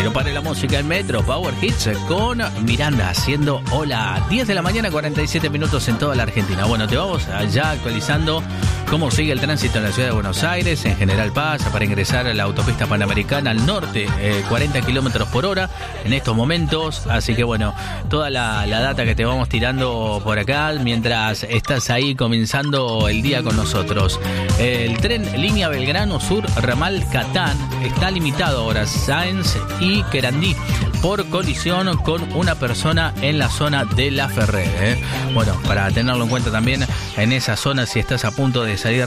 Que no pare la música en Metro Power Hits con Miranda haciendo hola. 10 de la mañana, 47 minutos en toda la Argentina. Bueno, te vamos ya actualizando cómo sigue el tránsito en la ciudad de Buenos Aires, en General Paz, para ingresar a la autopista panamericana al norte, 40 kilómetros por hora en estos momentos. Así que bueno, toda la data que te vamos tirando por acá mientras estás ahí comenzando el día con nosotros. El tren línea Belgrano Sur, ramal Catán, está limitado ahora Sáenz y Querandí por colisión con una persona en la zona de La Ferrer. Bueno, para tenerlo en cuenta también en esa zona si estás a punto de salir